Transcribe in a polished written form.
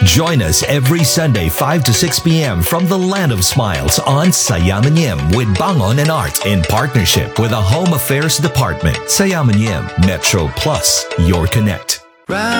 Join us every Sunday 5 to 6 p.m. from the Land of Smiles on Sayamanim with Bangon and Art in partnership with the Home Affairs Department. Sayamanim Metro Plus, your connect.